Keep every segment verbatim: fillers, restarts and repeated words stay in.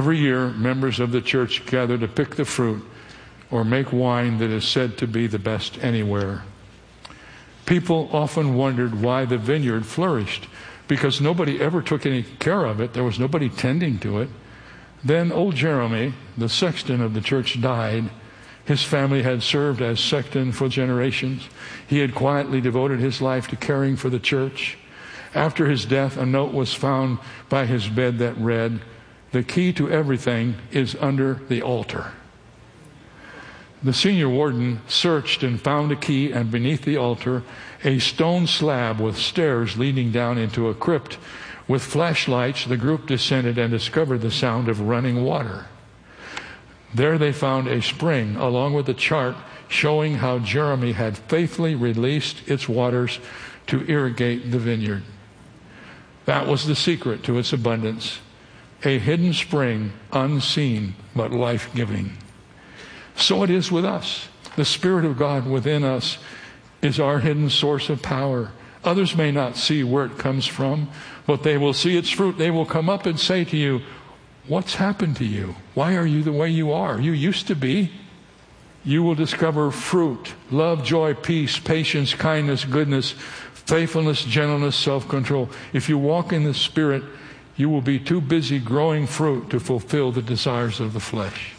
Every year, members of the church gather to pick the fruit or make wine that is said to be the best anywhere. People often wondered why the vineyard flourished, because nobody ever took any care of it. There was nobody tending to it. Then old Jeremy, the sexton of the church, died. His family had served as sexton for generations. He had quietly devoted his life to caring for the church. After his death, a note was found by his bed that read, "The key to everything is under the altar." The senior warden searched and found a key, and beneath the altar, a stone slab with stairs leading down into a crypt. With flashlights, the group descended and discovered the sound of running water. There they found a spring, along with a chart showing how Jeremy had faithfully released its waters to irrigate the vineyard. That was the secret to its abundance. A hidden spring, unseen but life-giving. So it is with us. The Spirit of God within us is our hidden source of power. Others may not see where it comes from, but they will see its fruit. They will come up and say to you, "What's happened to you? Why are you the way you are? You used to be." You will discover fruit: love, joy, peace, patience, kindness, goodness, faithfulness, gentleness, self-control. If you walk in the Spirit, you will be too busy growing fruit to fulfill the desires of the flesh.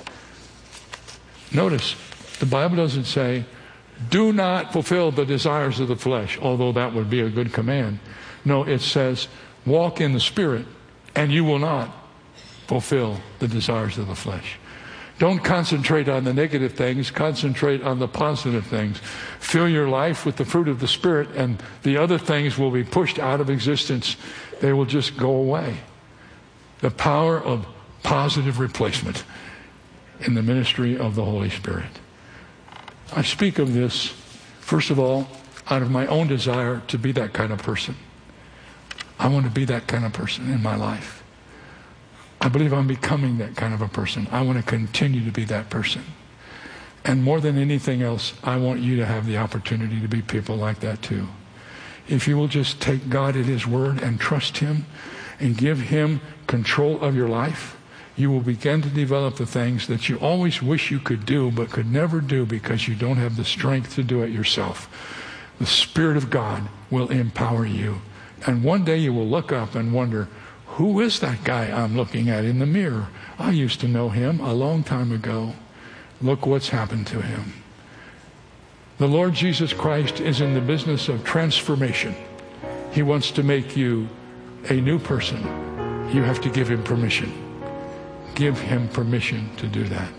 Notice, the Bible doesn't say, "Do not fulfill the desires of the flesh," although that would be a good command. No, it says, "Walk in the Spirit, and you will not fulfill the desires of the flesh." Don't concentrate on the negative things. Concentrate on the positive things. Fill your life with the fruit of the Spirit, and the other things will be pushed out of existence. They will just go away. The power of positive replacement in the ministry of the Holy Spirit. I speak of this, first of all, out of my own desire to be that kind of person. I want to be that kind of person in my life. I believe I'm becoming that kind of a person. I want to continue to be that person. And more than anything else, I want you to have the opportunity to be people like that too. If you will just take God at His word and trust Him and give Him control of your life, you will begin to develop the things that you always wish you could do but could never do because you don't have the strength to do it yourself. The Spirit of God will empower you. And one day you will look up and wonder, who is that guy I'm looking at in the mirror? I used to know him a long time ago. Look what's happened to him. The Lord Jesus Christ is in the business of transformation. He wants to make you a new person. You have to give Him permission. Give Him permission to do that.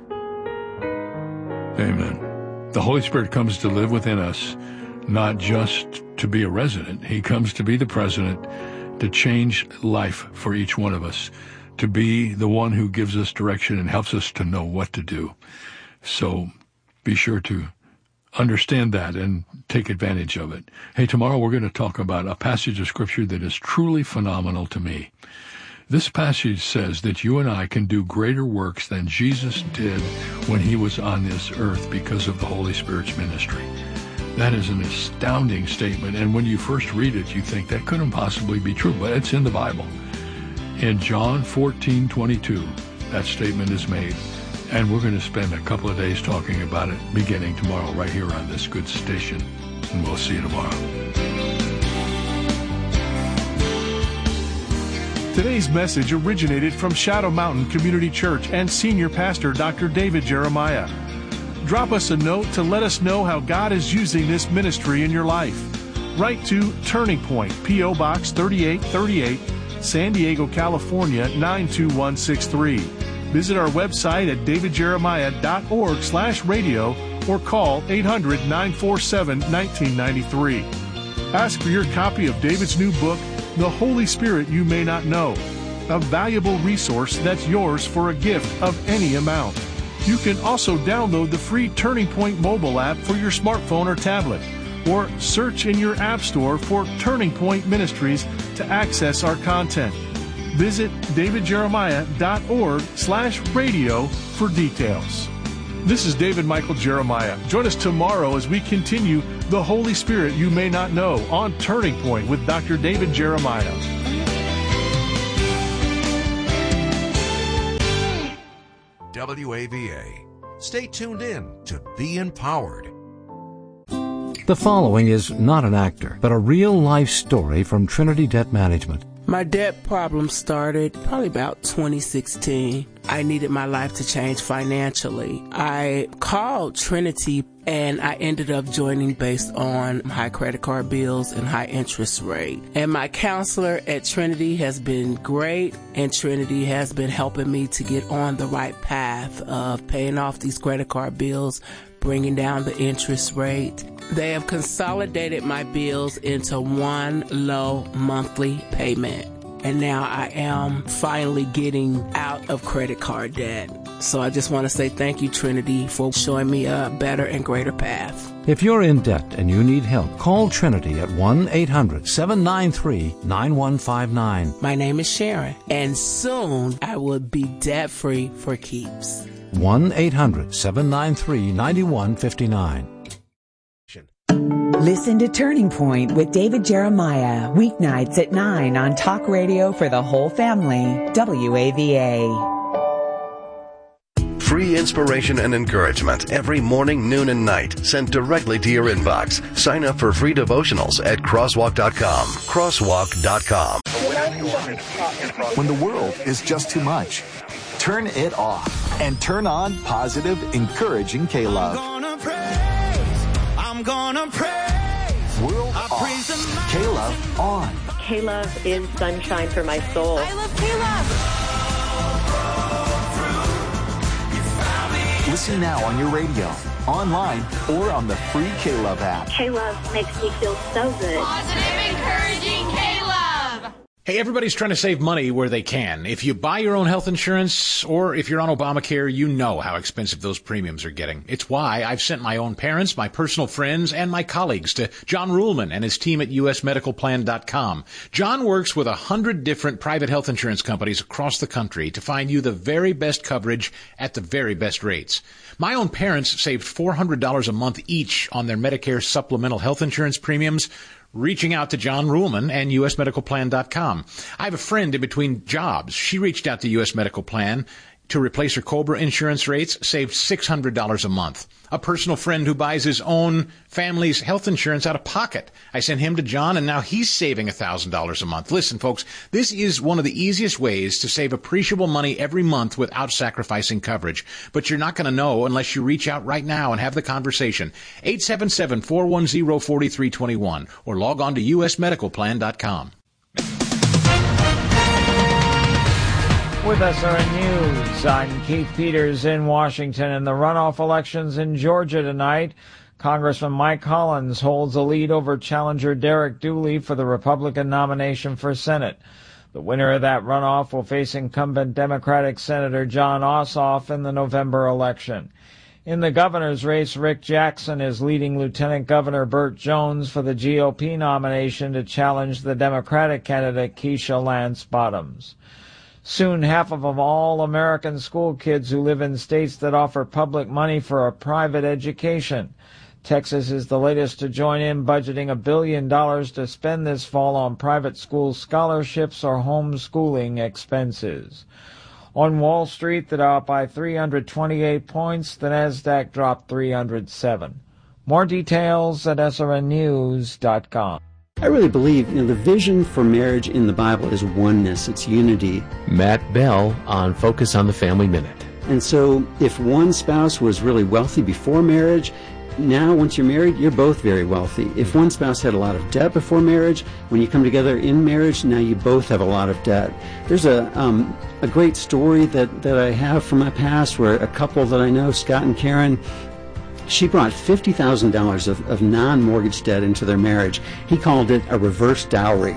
Amen. The Holy Spirit comes to live within us, not just to be a resident. He comes to be the president, to change life for each one of us, to be the one who gives us direction and helps us to know what to do. So be sure to understand that and take advantage of it. Hey, tomorrow we're going to talk about a passage of Scripture that is truly phenomenal to me. This passage says that you and I can do greater works than Jesus did when He was on this earth because of the Holy Spirit's ministry. That is an astounding statement, and when you first read it, you think that couldn't possibly be true, but it's in the Bible. In John fourteen twenty-two, that statement is made, and we're going to spend a couple of days talking about it beginning tomorrow right here on this good station, and we'll see you tomorrow. Today's message originated from Shadow Mountain Community Church and Senior Pastor Doctor David Jeremiah. Drop us a note to let us know how God is using this ministry in your life. Write to Turning Point, P O Box thirty-eight thirty-eight, San Diego, California nine two one six three. Visit our website at davidjeremiah.org slash radio or call eight hundred nine four seven nineteen ninety-three. Ask for your copy of David's new book, The Holy Spirit You May Not Know, a valuable resource that's yours for a gift of any amount. You can also download the free Turning Point mobile app for your smartphone or tablet, or search in your app store for Turning Point Ministries to access our content. Visit davidjeremiah.org slash radio for details. This is David Michael Jeremiah. Join us tomorrow as we continue The Holy Spirit You May Not Know on Turning Point with Doctor David Jeremiah. W A V A. Stay tuned in to Be Empowered. The following is not an actor, but a real-life story from Trinity Debt Management. My debt problem started probably about twenty sixteen. I needed my life to change financially. I called Trinity and I ended up joining based on high credit card bills and high interest rate. And my counselor at Trinity has been great, and Trinity has been helping me to get on the right path of paying off these credit card bills, bringing down the interest rate. They have consolidated my bills into one low monthly payment. And now I am finally getting out of credit card debt. So I just want to say thank you, Trinity, for showing me a better and greater path. If you're in debt and you need help, call Trinity at one eight hundred seven nine three nine one five nine. My name is Sharon, and soon I will be debt-free for keeps. one eight hundred seven nine three nine one five nine. Listen to Turning Point with David Jeremiah, weeknights at nine on Talk Radio for the whole family, W A V A. Free inspiration and encouragement every morning, noon, and night, sent directly to your inbox. Sign up for free devotionals at crosswalk dot com. crosswalk dot com. When the world is just too much, turn it off and turn on positive, encouraging K-Love. I'm gonna praise. I'm gonna praise. World off. K-Love on. K-Love is sunshine for my soul. I love K-Love. Listen now on your radio, online, or on the free K-Love app. K-Love makes me feel so good. Positive, encouraging K-Love. Hey, everybody's trying to save money where they can. If you buy your own health insurance, or if you're on Obamacare, you know how expensive those premiums are getting. It's why I've sent my own parents, my personal friends, and my colleagues to John Ruhlman and his team at U S medical plan dot com. John works with a hundred different private health insurance companies across the country to find you the very best coverage at the very best rates. My own parents saved four hundred dollars a month each on their Medicare supplemental health insurance premiums, reaching out to John Ruhlman and U S medical plan dot com. I have a friend in between jobs. She reached out to U S Medical Plan to replace her COBRA insurance rates, saved six hundred dollars a month. A personal friend who buys his own family's health insurance out of pocket. I sent him to John, and now he's saving one thousand dollars a month. Listen, folks, this is one of the easiest ways to save appreciable money every month without sacrificing coverage. But you're not going to know unless you reach out right now and have the conversation. eight seven seven, four one zero, four three two one or log on to U S medical plan dot com. With S R N News, I'm Keith Peters in Washington. In the runoff elections in Georgia tonight, Congressman Mike Collins holds a lead over challenger Derek Dooley for the Republican nomination for Senate. The winner of that runoff will face incumbent Democratic Senator John Ossoff in the November election. In the governor's race, Rick Jackson is leading Lieutenant Governor Burt Jones for the G O P nomination to challenge the Democratic candidate Keisha Lance Bottoms. Soon, half of all American school kids who live in states that offer public money for a private education. Texas is the latest to join in, budgeting a billion dollars to spend this fall on private school scholarships or homeschooling expenses. On Wall Street, the Dow up by three hundred twenty-eight points. The Nasdaq dropped three hundred seven. More details at S R N news dot com. I really believe, you know, the vision for marriage in the Bible is oneness, it's unity. Matt Bell on Focus on the Family Minute. And so if one spouse was really wealthy before marriage, now once you're married, you're both very wealthy. If one spouse had a lot of debt before marriage, when you come together in marriage, now you both have a lot of debt. There's a um, a great story that, that I have from my past where a couple that I know, Scott and Karen, she brought fifty thousand dollars of, of non-mortgage debt into their marriage. He called it a reverse dowry.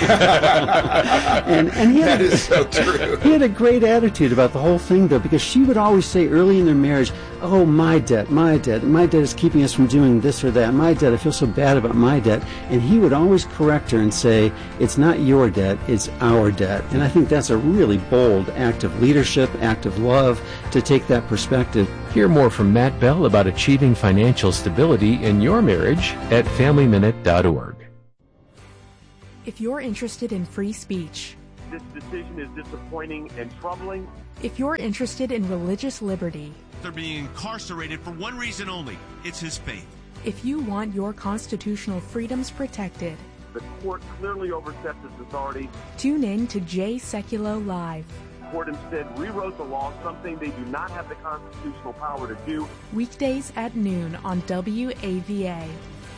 and, and he had that a, is so true. He had a great attitude about the whole thing, though, because she would always say early in their marriage, oh, my debt, my debt, my debt is keeping us from doing this or that. My debt, I feel so bad about my debt. And he would always correct her and say, it's not your debt, it's our debt. And I think that's a really bold act of leadership, act of love, to take that perspective. Hear more from Matt Bell about achieving financial stability in your marriage at family minute dot org. If you're interested in free speech, this decision is disappointing and troubling. If you're interested in religious liberty, they're being incarcerated for one reason only. It's his faith. If you want your constitutional freedoms protected, the court clearly overstepped its authority. Tune in to Jay Sekulow Live. The court instead rewrote the law, something they do not have the constitutional power to do. Weekdays at noon on W A V A.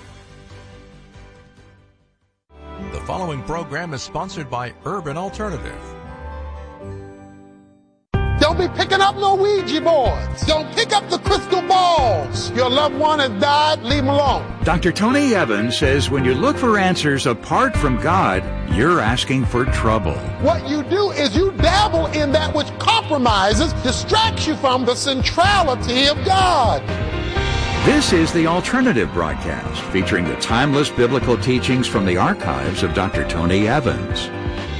The following program is sponsored by Urban Alternative. Don't be picking up no Ouija boards. Don't pick up the crystal balls. Your loved one has died, leave them alone. Doctor Tony Evans says when you look for answers apart from God, you're asking for trouble. What you do is you dabble in that which compromises, distracts you from the centrality of God. This is the Alternative Broadcast, featuring the timeless biblical teachings from the archives of Doctor Tony Evans.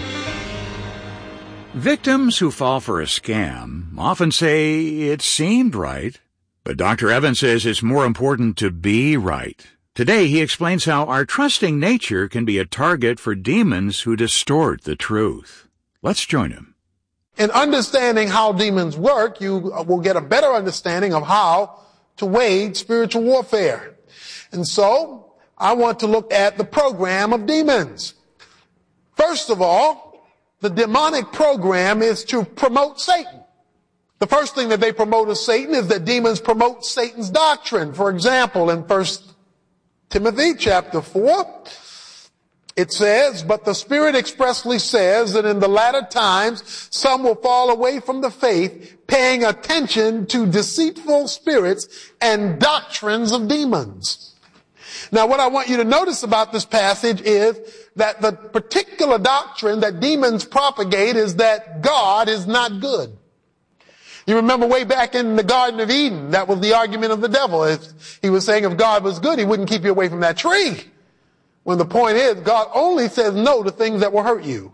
Victims who fall for a scam often say it seemed right, but Doctor Evans says it's more important to be right. Today he explains how our trusting nature can be a target for demons who distort the truth. Let's join him. In understanding how demons work, you will get a better understanding of how to wage spiritual warfare. And so, I want to look at the program of demons. First of all, the demonic program is to promote Satan. The first thing that they promote of Satan is that demons promote Satan's doctrine. For example, in First Timothy chapter four, it says, "But the Spirit expressly says that in the latter times some will fall away from the faith, paying attention to deceitful spirits and doctrines of demons." Now, what I want you to notice about this passage is that the particular doctrine that demons propagate is that God is not good. You remember way back in the Garden of Eden, that was the argument of the devil. If he was saying if God was good, he wouldn't keep you away from that tree. When the point is, God only says no to things that will hurt you.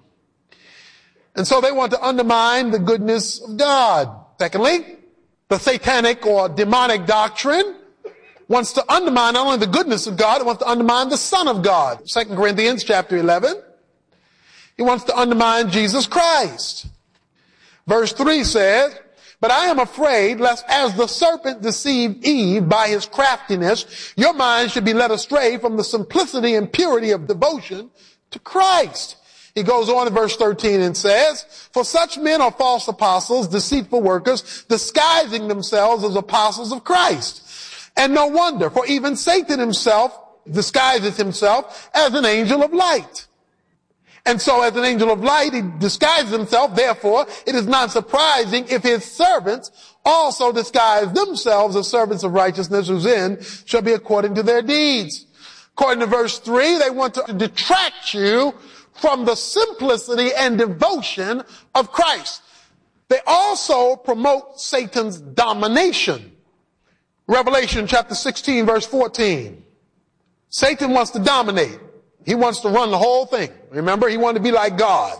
And so they want to undermine the goodness of God. Secondly, the satanic or demonic doctrine wants to undermine not only the goodness of God, it wants to undermine the Son of God. Second Corinthians chapter eleven. He wants to undermine Jesus Christ. Verse three says, "But I am afraid lest as the serpent deceived Eve by his craftiness, your mind should be led astray from the simplicity and purity of devotion to Christ." He goes on in verse thirteen and says, "For such men are false apostles, deceitful workers, disguising themselves as apostles of Christ. And no wonder, for even Satan himself disguises himself as an angel of light." And so as an angel of light, he disguises himself. Therefore, it is not surprising if his servants also disguise themselves as servants of righteousness, whose end shall be according to their deeds. According to verse three, they want to detract you from the simplicity and devotion of Christ. They also promote Satan's domination. Revelation chapter sixteen, verse fourteen. Satan wants to dominate. He wants to run the whole thing. Remember, he wanted to be like God.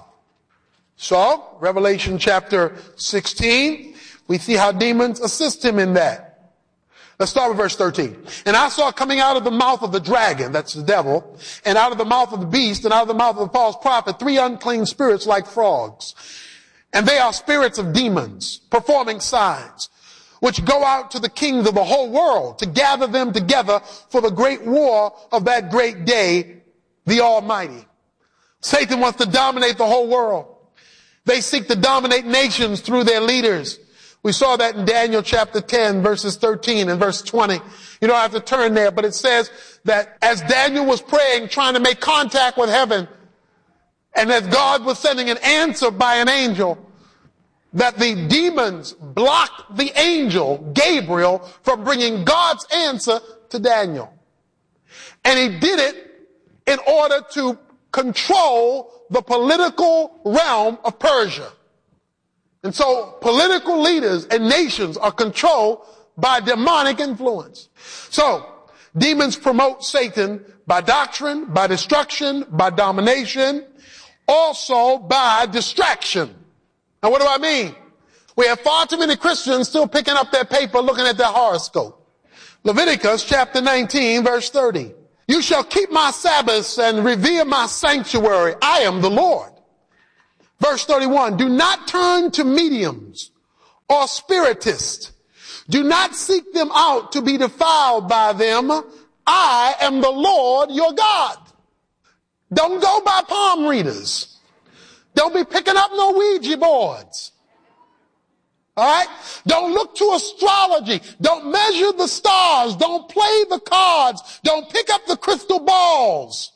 So, Revelation chapter sixteen, we see how demons assist him in that. Let's start with verse thirteen. "And I saw coming out of the mouth of the dragon," that's the devil, "and out of the mouth of the beast, and out of the mouth of the false prophet, three unclean spirits like frogs. And they are spirits of demons, performing signs, which go out to the kings of the whole world to gather them together for the great war of that great day, the Almighty." Satan wants to dominate the whole world. They seek to dominate nations through their leaders. We saw that in Daniel chapter ten, verses thirteen and verse twenty. You don't have to turn there, but it says that as Daniel was praying, trying to make contact with heaven, and as God was sending an answer by an angel, that the demons blocked the angel, Gabriel, from bringing God's answer to Daniel. And he did it in order to control the political realm of Persia. And so political leaders and nations are controlled by demonic influence. So demons promote Satan by doctrine, by destruction, by domination, also by distraction. Now, what do I mean? We have far too many Christians still picking up their paper, looking at their horoscope. Leviticus chapter nineteen, verse thirty. "You shall keep my Sabbaths and revere my sanctuary. I am the Lord. Verse thirty-one, do not turn to mediums or spiritists. Do not seek them out to be defiled by them. I am the Lord your God. Don't go by palm readers. Don't be picking up no Ouija boards. All right? Don't look to astrology. Don't measure the stars. Don't play the cards. Don't pick up the crystal balls.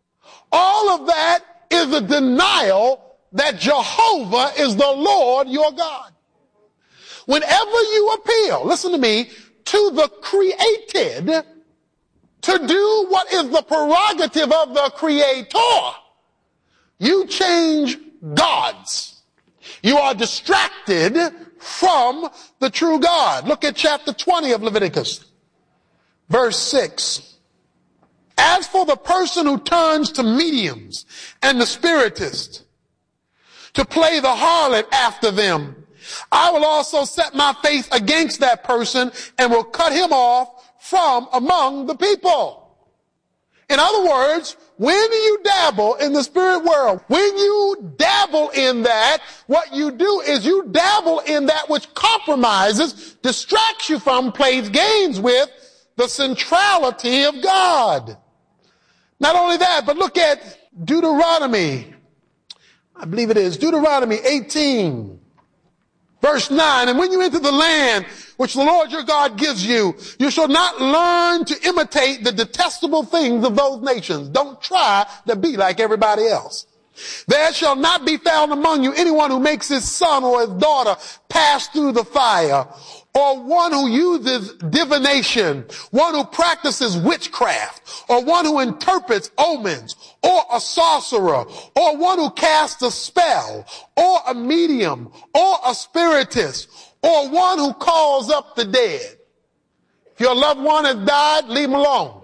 All of that is a denial that Jehovah is the Lord your God. Whenever you appeal, listen to me, to the created to do what is the prerogative of the Creator, you change gods. You are distracted from the true God. Look at chapter twenty of Leviticus, verse six. As for the person who turns to mediums and the spiritists to play the harlot after them, I will also set my face against that person and will cut him off from among the people. In other words, when you dabble in the spirit world, when you dabble in that, what you do is you dabble in that which compromises, distracts you from, plays games with the centrality of God. Not only that, but look at Deuteronomy. I believe it is Deuteronomy eighteen, verse nine. And when you enter the land which the Lord your God gives you, you shall not learn to imitate the detestable things of those nations. Don't try to be like everybody else. There shall not be found among you anyone who makes his son or his daughter pass through the fire, or one who uses divination, one who practices witchcraft, or one who interprets omens, or a sorcerer, or one who casts a spell, or a medium, or a spiritist, or one who calls up the dead. If your loved one has died, leave him alone.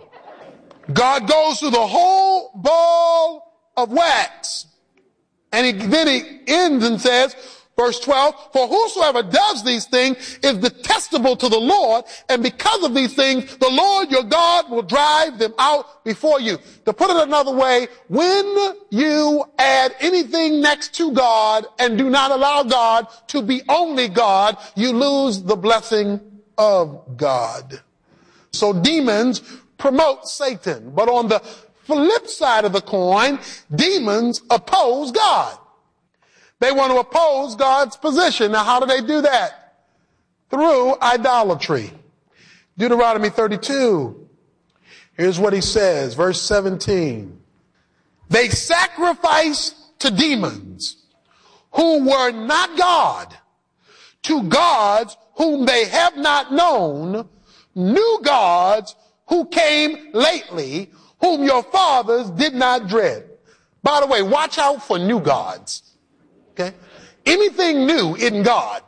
God goes through the whole ball of wax, and he, then he ends and says, verse twelve, for whosoever does these things is detestable to the Lord, and because of these things, the Lord your God will drive them out before you. To put it another way, when you add anything next to God and do not allow God to be only God, you lose the blessing of God. So demons promote Satan, but on the flip side of the coin, demons oppose God. They want to oppose God's position. Now, how do they do that? Through idolatry. Deuteronomy thirty-two. Here's what he says, verse seventeen. They sacrifice to demons who were not God, to gods whom they have not known, new gods who came lately, whom your fathers did not dread. By the way, watch out for new gods. Okay? Anything new isn't God.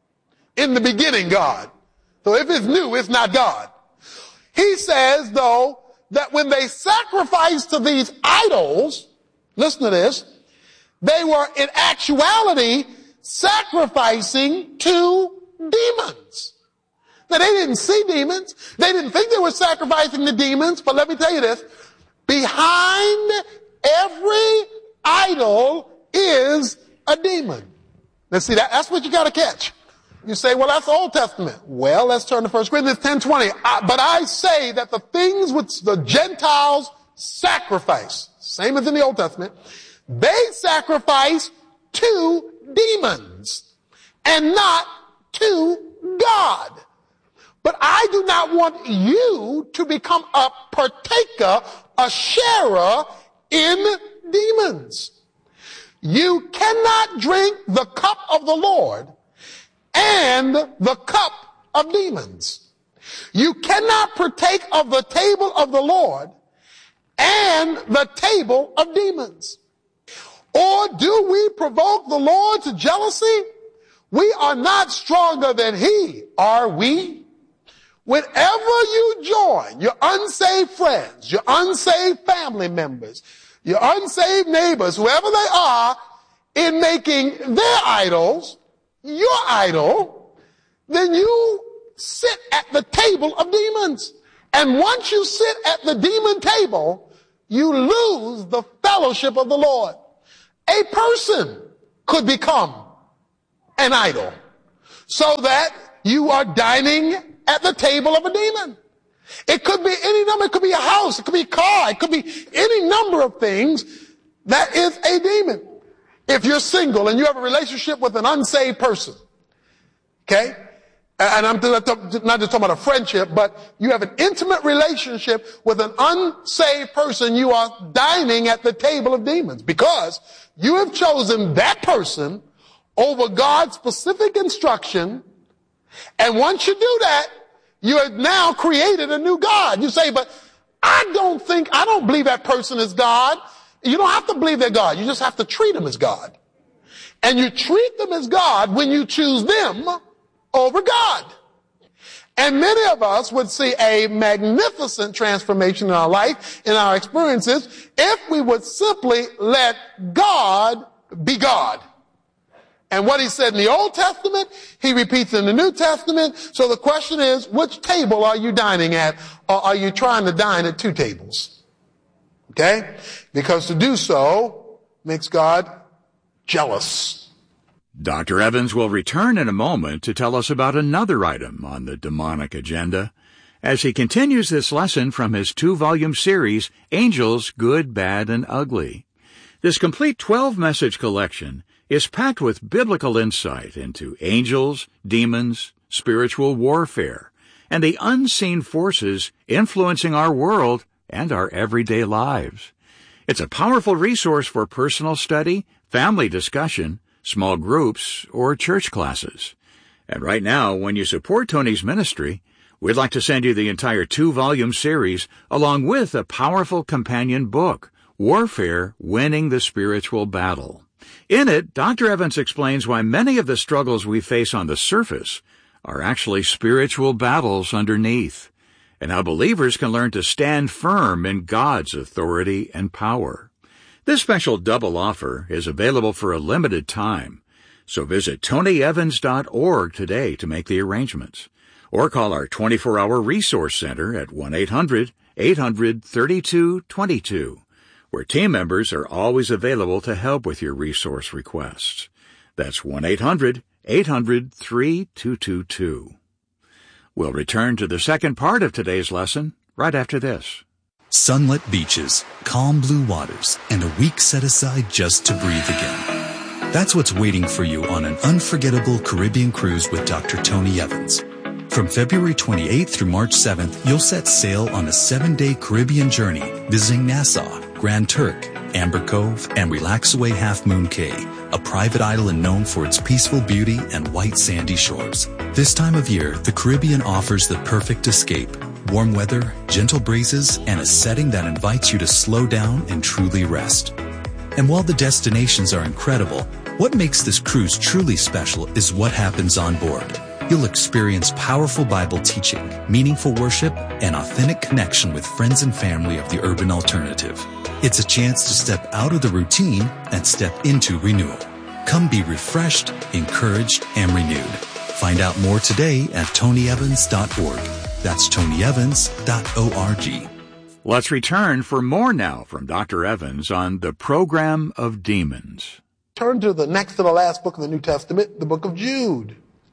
In the beginning, God. So if it's new, it's not God. He says, though, that when they sacrificed to these idols, listen to this, they were in actuality sacrificing to demons. Now, they didn't see demons. They didn't think they were sacrificing to demons, but let me tell you this. Behind every idol is a demon. Now see, that, that's what you got to catch. You say, well, that's the Old Testament. Well, let's turn to First Corinthians ten twenty. I, but I say that the things which the Gentiles sacrifice, same as in the Old Testament, they sacrifice to demons and not to God. But I do not want you to become a partaker, a sharer in demons. You cannot drink the cup of the Lord and the cup of demons. You cannot partake of the table of the Lord and the table of demons. Or do we provoke the Lord to jealousy? We are not stronger than he, are we? Whenever you join your unsaved friends, your unsaved family members, your unsaved neighbors, whoever they are, in making their idols your idol, then you sit at the table of demons. And once you sit at the demon table, you lose the fellowship of the Lord. A person could become an idol, so that you are dining at the table of a demon. It could be any number. It could be a house. It could be a car. It could be any number of things that is a demon. If you're single and you have a relationship with an unsaved person, okay, and I'm not just talking about a friendship, but you have an intimate relationship with an unsaved person, you are dining at the table of demons because you have chosen that person over God's specific instruction. And once you do that, you have now created a new God. You say, but I don't think, I don't believe that person is God. You don't have to believe they're God. You just have to treat them as God. And you treat them as God when you choose them over God. And many of us would see a magnificent transformation in our life, in our experiences, if we would simply let God be God. And what he said in the Old Testament, he repeats in the New Testament. So the question is, which table are you dining at? Or are you trying to dine at two tables? Okay? Because to do so makes God jealous. Doctor Evans will return in a moment to tell us about another item on the demonic agenda as he continues this lesson from his two-volume series, Angels, Good, Bad, and Ugly. This complete twelve-message collection is packed with biblical insight into angels, demons, spiritual warfare, and the unseen forces influencing our world and our everyday lives. It's a powerful resource for personal study, family discussion, small groups, or church classes. And right now, when you support Tony's ministry, we'd like to send you the entire two-volume series along with a powerful companion book, Warfare, Winning the Spiritual Battle. In it, Doctor Evans explains why many of the struggles we face on the surface are actually spiritual battles underneath, and how believers can learn to stand firm in God's authority and power. This special double offer is available for a limited time, so visit tony evans dot org today to make the arrangements, or call our twenty-four hour resource center at one eight hundred eight hundred thirty-two twenty-two. Where team members are always available to help with your resource requests. That's one eight hundred eight hundred thirty-two twenty-two. We'll return to the second part of today's lesson right after this. Sunlit beaches, calm blue waters, and a week set aside just to breathe again. That's what's waiting for you on an unforgettable Caribbean cruise with Doctor Tony Evans. From February twenty-eighth through March seventh, you'll set sail on a seven-day Caribbean journey visiting Nassau, Grand Turk, Amber Cove, and Relaxaway Half Moon Cay, a private island known for its peaceful beauty and white sandy shores. This time of year, the Caribbean offers the perfect escape. Warm weather, gentle breezes, and a setting that invites you to slow down and truly rest. And while the destinations are incredible, what makes this cruise truly special is what happens on board. You'll experience powerful Bible teaching, meaningful worship, and authentic connection with friends and family of the urban alternative. It's a chance to step out of the routine and step into renewal. Come be refreshed, encouraged, and renewed. Find out more today at tony evans dot org. That's tony evans dot org. Let's return for more now from Doctor Evans on the program of demons. Turn to the next to the last book of the New Testament, the book of Jude.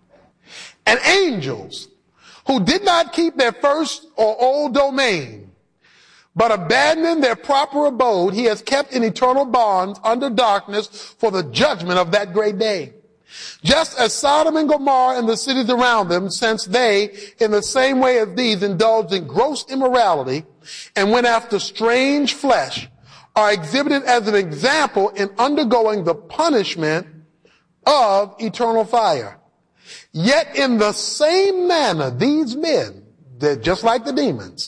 And angels who did not keep their first or old domain, but abandoning their proper abode, he has kept in eternal bonds under darkness for the judgment of that great day. Just as Sodom and Gomorrah and the cities around them, since they, in the same way as these, indulged in gross immorality and went after strange flesh, are exhibited as an example in undergoing the punishment of eternal fire. Yet in the same manner, these men, they're just like the demons,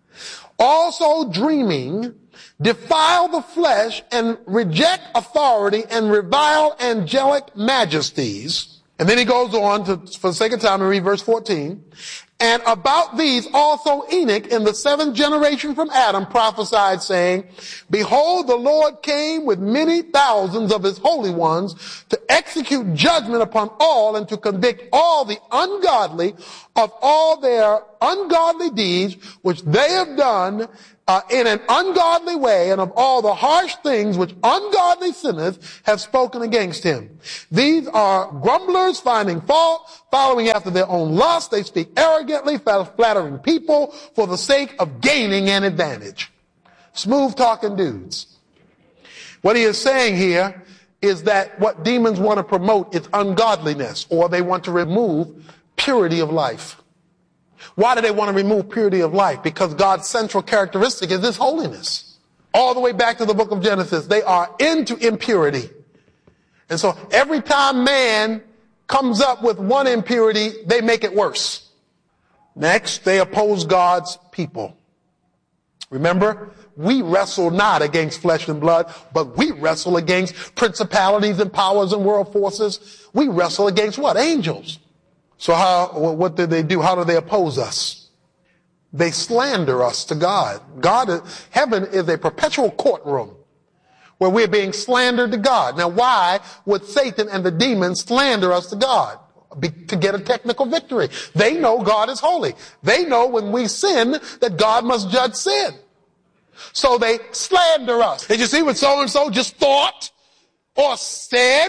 also dreaming, defile the flesh and reject authority and revile angelic majesties. And then he goes on to, for the sake of time, to read verse fourteen. And about these also Enoch in the seventh generation from Adam prophesied, saying, Behold, the Lord came with many thousands of his holy ones to execute judgment upon all and to convict all the ungodly of all their ungodly deeds which they have done, uh, in an ungodly way, and of all the harsh things which ungodly sinners have spoken against him. These are grumblers, finding fault, following after their own lust. They speak arrogantly, flattering people for the sake of gaining an advantage. Smooth talking dudes. What he is saying here is that what demons want to promote is ungodliness, or they want to remove purity of life. Why do they want to remove purity of life? Because God's central characteristic is his holiness. All the way back to the book of Genesis, they are into impurity. And so every time man comes up with one impurity, they make it worse. Next, they oppose God's people. Remember, we wrestle not against flesh and blood, but we wrestle against principalities and powers and world forces. We wrestle against what? Angels. So how, what did they do? How do they oppose us? They slander us to God. God, heaven is a perpetual courtroom where we're being slandered to God. Now, why would Satan and the demons slander us to God? Be, to get a technical victory. They know God is holy. They know when we sin that God must judge sin. So they slander us. Did you see what so-and-so just thought or said?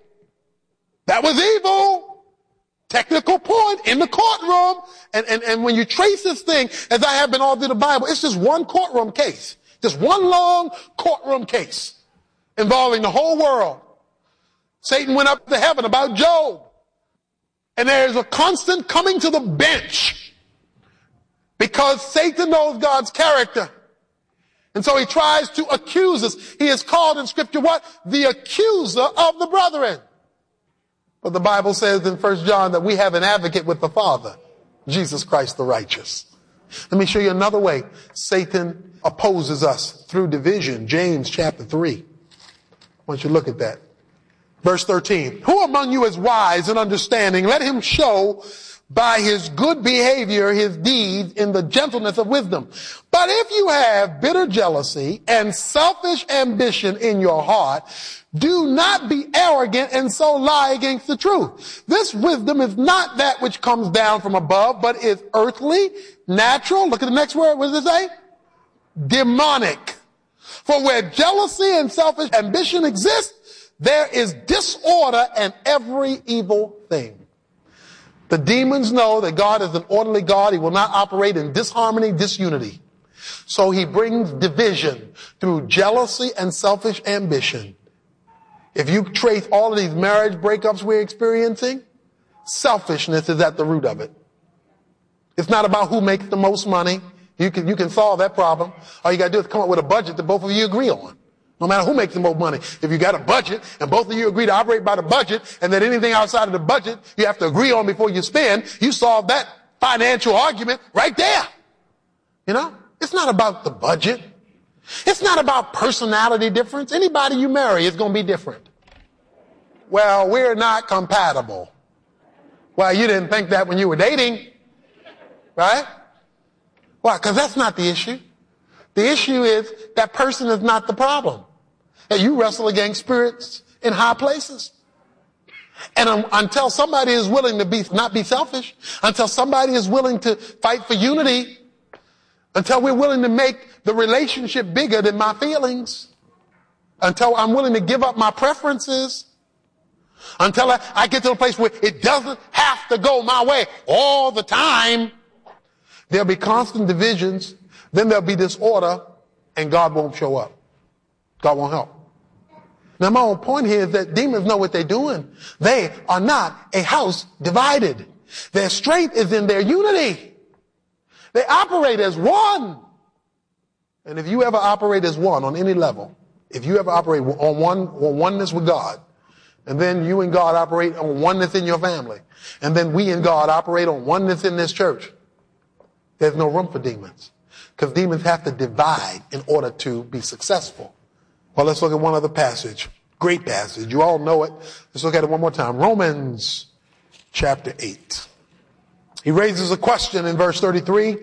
That was evil. Technical point in the courtroom. And, and, and when you trace this thing, as I have been all through the Bible, it's just one courtroom case. Just one long courtroom case involving the whole world. Satan went up to heaven about Job. And there's a constant coming to the bench because Satan knows God's character. And so he tries to accuse us. He is called in Scripture what? The accuser of the brethren. But the Bible says in First John that we have an advocate with the Father, Jesus Christ the righteous. Let me show you another way Satan opposes us through division. James chapter three. I want you to look at that. Verse thirteen. Who among you is wise and understanding? Let him show by his good behavior his deeds in the gentleness of wisdom. But if you have bitter jealousy and selfish ambition in your heart, do not be arrogant and so lie against the truth. This wisdom is not that which comes down from above, but is earthly, natural. Look at the next word. What does it say? Demonic. For where jealousy and selfish ambition exist, there is disorder and every evil thing. The demons know that God is an orderly God. He will not operate in disharmony, disunity. So he brings division through jealousy and selfish ambition. If you trace all of these marriage breakups we're experiencing, selfishness is at the root of it. It's not about who makes the most money. You can, you can solve that problem. All you got to do is come up with a budget that both of you agree on. No matter who makes the most money. If you got a budget and both of you agree to operate by the budget and that anything outside of the budget you have to agree on before you spend, you solve that financial argument right there. You know, it's not about the budget. It's not about personality difference. Anybody you marry is going to be different. Well, we're not compatible. Well, you didn't think that when you were dating, right? Why? Because that's not the issue. The issue is that person is not the problem. And you wrestle against spirits in high places. And um, until somebody is willing to be not be selfish, until somebody is willing to fight for unity, until we're willing to make the relationship bigger than my feelings, until I'm willing to give up my preferences, until I, I get to a place where it doesn't have to go my way all the time, there'll be constant divisions, then there'll be disorder, and God won't show up. God won't help. Now, my whole point here is that demons know what they're doing. They are not a house divided. Their strength is in their unity. They operate as one. And if you ever operate as one on any level, if you ever operate on one, on oneness with God, and then you and God operate on oneness in your family, and then we and God operate on oneness in this church, there's no room for demons. Because demons have to divide in order to be successful. Well, let's look at one other passage. Great passage. You all know it. Let's look at it one more time. Romans chapter eight. He raises a question in verse thirty-three.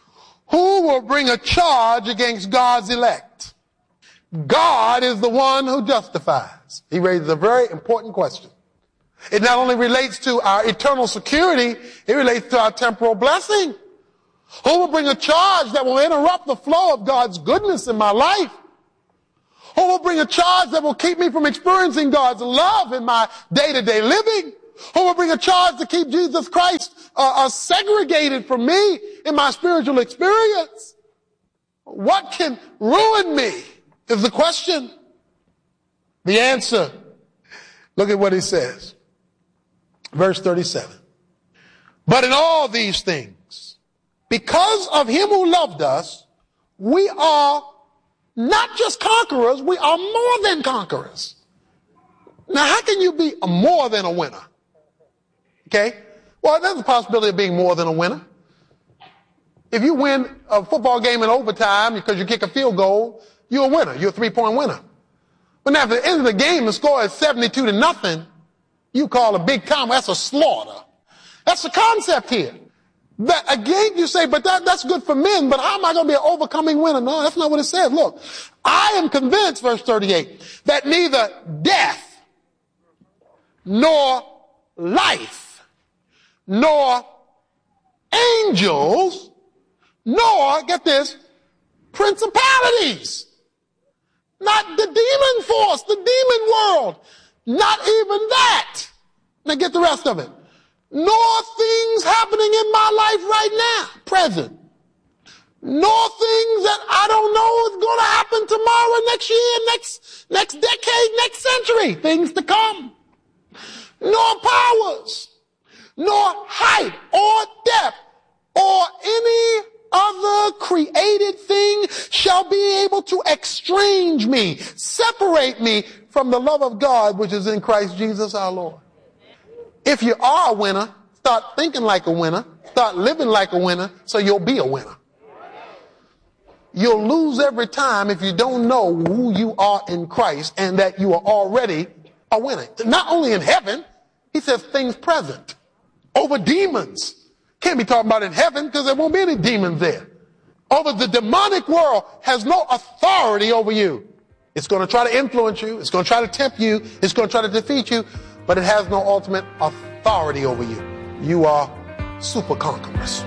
Who will bring a charge against God's elect? God is the one who justifies. He raises a very important question. It not only relates to our eternal security, it relates to our temporal blessing. Who will bring a charge that will interrupt the flow of God's goodness in my life? Who will bring a charge that will keep me from experiencing God's love in my day-to-day living? Who will bring a charge to keep Jesus Christ uh, uh, segregated from me in my spiritual experience? What can ruin me is the question. The answer, look at what he says. Verse thirty-seven. But in all these things, because of him who loved us, we are not just conquerors, we are more than conquerors. Now, how can you be a more than a winner? Okay? Well, there's a possibility of being more than a winner. If you win a football game in overtime because you kick a field goal, you're a winner. You're a three-point winner. But now, at the end of the game, the score is seventy-two to nothing. You call a big combo. That's a slaughter. That's the concept here. That again, you say, but that, that's good for men, but how am I going to be an overcoming winner? No, that's not what it says. Look, I am convinced, verse thirty-eight, that neither death, nor life, nor angels, nor, get this, principalities, not the demon force, the demon world, not even that. Now get the rest of it. Nor things happening in my life right now, present. Nor things that I don't know is going to happen tomorrow, next year, next, next decade, next century. Things to come. Nor powers, nor height or depth or any other created thing shall be able to estrange me, separate me from the love of God which is in Christ Jesus our Lord. If you are a winner, start thinking like a winner, start living like a winner, so you'll be a winner. You'll lose every time if you don't know who you are in Christ and that you are already a winner. Not only in heaven, he says things present, over demons. Can't be talking about in heaven because there won't be any demons there. Over the demonic world has no authority over you. It's going to try to influence you. It's going to try to tempt you. It's going to try to defeat you. But it has no ultimate authority over you. You are super conquerors.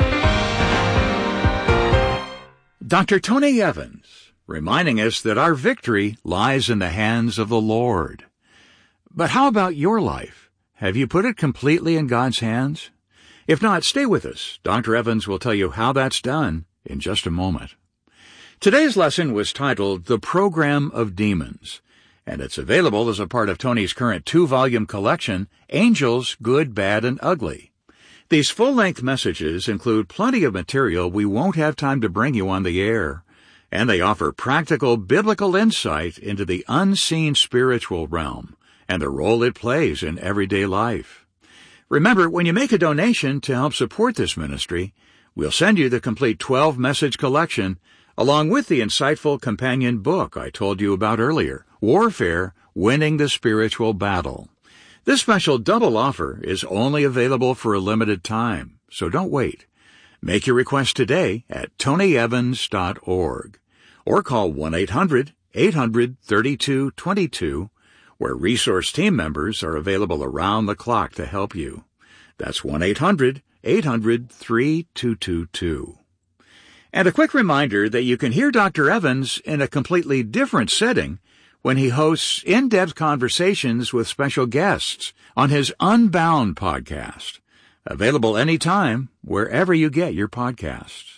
Doctor Tony Evans, reminding us that our victory lies in the hands of the Lord. But how about your life? Have you put it completely in God's hands? If not, stay with us. Doctor Evans will tell you how that's done in just a moment. Today's lesson was titled The Program of Demons, and it's available as a part of Tony's current two-volume collection, Angels, Good, Bad, and Ugly. These full-length messages include plenty of material we won't have time to bring you on the air, and they offer practical biblical insight into the unseen spiritual realm and the role it plays in everyday life. Remember, when you make a donation to help support this ministry, we'll send you the complete twelve-message collection along with the insightful companion book I told you about earlier, Warfare, Winning the Spiritual Battle. This special double offer is only available for a limited time, so don't wait. Make your request today at tony evans dot org or call one eight hundred eight hundred thirty-two twenty-two, where resource team members are available around the clock to help you. That's one eight hundred eight hundred three two two two. And a quick reminder that you can hear Doctor Evans in a completely different setting when he hosts in-depth conversations with special guests on his Unbound podcast, available anytime, wherever you get your podcasts.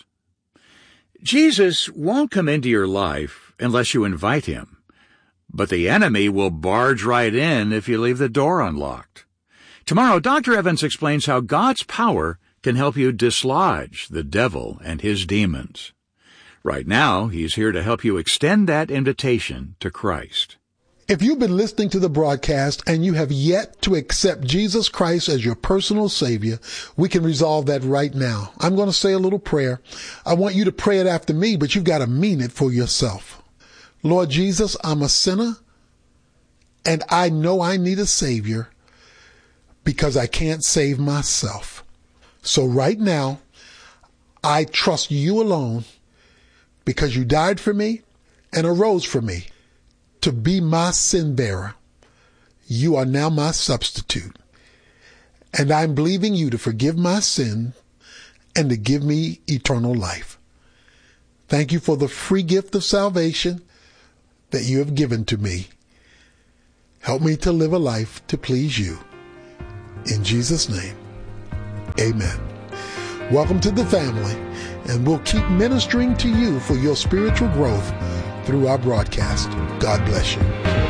Jesus won't come into your life unless you invite him, but the enemy will barge right in if you leave the door unlocked. Tomorrow, Doctor Evans explains how God's power can help you dislodge the devil and his demons. Right now, he's here to help you extend that invitation to Christ. If you've been listening to the broadcast and you have yet to accept Jesus Christ as your personal Savior, we can resolve that right now. I'm going to say a little prayer. I want you to pray it after me, but you've got to mean it for yourself. Lord Jesus, I'm a sinner, and I know I need a Savior because I can't save myself. So right now, I trust you alone because you died for me and arose for me to be my sin bearer. You are now my substitute. And I'm believing you to forgive my sin and to give me eternal life. Thank you for the free gift of salvation that you have given to me. Help me to live a life to please you. In Jesus' name, amen. Welcome to the family, and we'll keep ministering to you for your spiritual growth through our broadcast. God bless you.